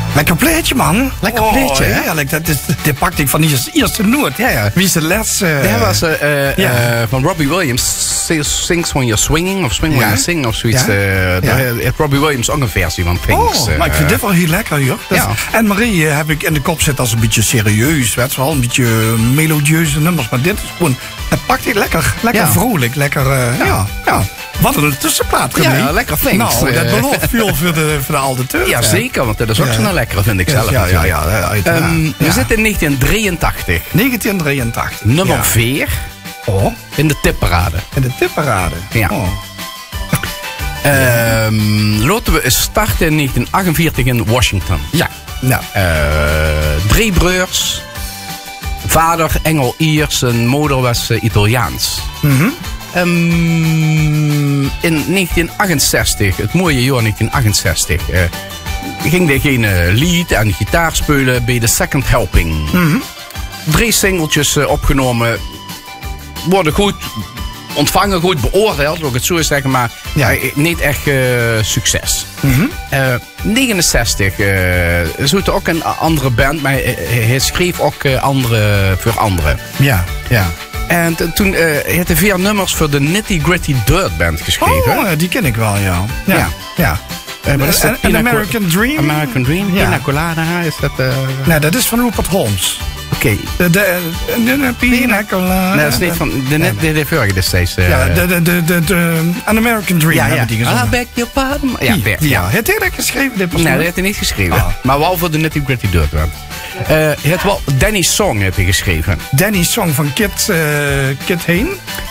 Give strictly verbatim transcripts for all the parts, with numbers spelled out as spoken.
Lekker pleetje, man. Lekker oh, pleetje, hè? Heerlijk. Dat, is, dit pakte ik van die eerste noot. Ja, ja. Wie is de les? Uh, Dat was uh, uh, ja. uh, van Robbie Williams. Sings When You're Swinging. Of Swing When Ja. You're Singing. Of zoiets. Ja. Uh, Ja. Daar heeft Robbie Williams ook een versie van Pinks. Oh, maar ik vind dit wel heel lekker, joh. Dat Ja. is, en Marie uh, heb ik in de kop zitten als een beetje serieus. Weet je wel, een beetje melodieuze nummers. Maar dit is gewoon, het pakt hij lekker, lekker Ja. vrolijk. Lekker, uh, ja. Ja, ja. Wat een tussenplaat, René. Ja, lekker Pinks. Nou, dat belooft veel voor de, voor de auditeurs. Ja, zeker. Want dat is ook Ja. zo'n lekkere, vind ik Ja, zelf. ja, ja, ja, uiteraard. Um, we Ja. zitten in negentien drieëntachtig. negentien drieëntachtig. Nummer Ja. vier Oh, in de tipparade. en de tipparade. Ja. Oh. Um, laten we eens starten in negentien achtenveertig in Washington. Ja. Nou, Uh, drie broers. Vader Engel-Iers en moeder was uh, Italiaans. mm-hmm. Um, in negentien achtenzestig, het mooie jaar negentien achtenzestig, uh, ging degene lied en gitaar spelen bij The Second Helping. Mm-hmm. Drie singeltjes uh, opgenomen, worden goed ontvangen, goed beoordeeld, wil ik het zo zeggen, maar Ja. uh, niet echt uh, succes. Mm-hmm. Uh, negenenzestig, uh, ze hadden ook een andere band, maar hij, hij schreef ook uh, andere voor anderen. Ja, ja. En t- toen uh, heeft hij vier nummers voor de Nitty Gritty Dirt Band geschreven. Oh, die ken ik wel, ja. Ja, Ja. ja. Uh, maar dat is An- dat An Pina American Dream? American Dream, Ja. Pina Colada, is dat... Uh... Nee, dat is van Rupert Holmes. Oké. De, de, de, de Pina Colada. Nee, dat is niet van... De, Nee, de, de, de vorige destijds. Uh, Ja, de, de, de, de, de An American Dream ja, hebben ja. die I gezongen. beg your pardon. Ja, Die, die, die, ja. ja. Het heeft hij geschreven, dit persoon? Nee, dat heeft hij niet geschreven. Ah. Maar wel voor de Nitty Gritty Dirt Band. Uh, hij heeft wel Danny Song heeft hij geschreven. Danny's Song van Kit, uh, Kit Heen.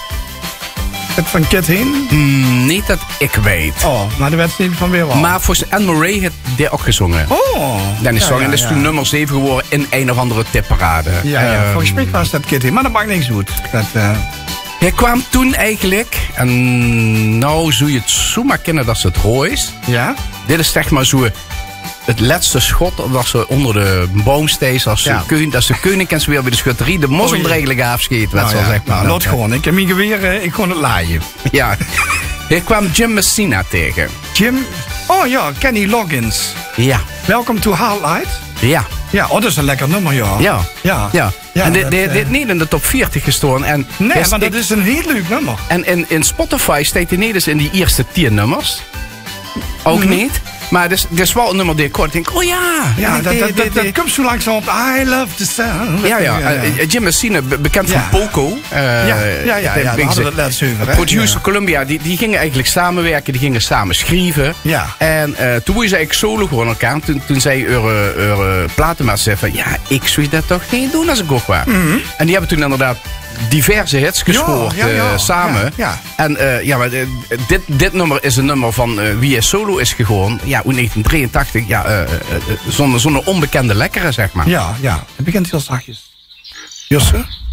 Het van Kit Heen. Mm, niet dat ik weet. Oh, maar de wedstrijd van weer wel. Maar volgens Anne Murray heeft hij ook gezongen. Oh. Danny ja, Song. ja, En dat is ja. toen nummer zeven geworden in een of andere tipparade. Ja, ja. Uh, Volgens mij was dat Kit Heen. Maar dat maakt niks goed. Dat, uh, Hij kwam toen eigenlijk, en nou zou je het zo maar kennen dat ze het rooi is. ja? Dit is zeg maar zo het laatste schot dat ze onder de boom steeds als ze Ja. kun, dat ze koning weer bij de schutterie de mos Oh, ja. er eigenlijk afschiet. Wat Nou, zo ja. zeg maar. Nou, laat gewoon. Ik heb mijn geweer, uh, ik gewoon het laaien. Ja. Hij kwam Jim Messina tegen. Jim. Oh ja, Kenny Loggins. Ja. Welcome to Highlight. Ja. Ja, oh, dat is een lekker nummer, joh. Ja. Ja. Ja. Ja, en dit dat, dit- eh, dit niet in de top veertig gestoord. En Nee, is- maar dat ik- is een heel leuk nummer. En in, in Spotify staat hij niet eens in die eerste tien nummers. Ook Mhm. niet. Maar het is, het is wel een nummer die ik hoor. Ik denk, oh ja. Ja, die- dat, die- dat, dat, die- dat die- komt zo langzaam op. I love the sun. Ja, ja. Uh, Jim Messina, be- bekend Ja. van Poco. Uh, Ja, ja, ja, ja, de daar Big hadden we Z- het laatst over, hè? Producer Ja. Columbia, die, die gingen eigenlijk samenwerken. Die gingen samen schrijven. Ja. En uh, toen was eigenlijk solo gewoon elkaar. Toen, toen zei eure, eure platenmaatschappij van... Ja, ik zou dat toch niet doen als ik ook was. En die hebben toen inderdaad diverse hits gescoord Ja, ja, ja. uh, samen. Ja, ja. En uh, ja, maar uh, dit, dit nummer is een nummer van uh, wie er solo is gewoon. Ja, hoe negentien drieëntachtig. Ja, uh, uh, uh, zo'n zo'n onbekende lekkere, zeg maar. Ja, ja. Het begint heel zachtjes. Josse?